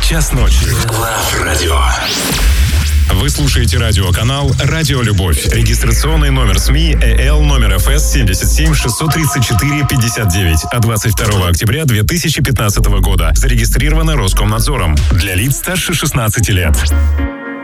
час ночи. Love Radio. Вы слушаете радиоканал «Радио Любовь». Регистрационный номер СМИ ЭЛ номер ФС 77 634 59 от 22 октября 2015 года. Зарегистрировано Роскомнадзором. Для лиц старше 16 лет.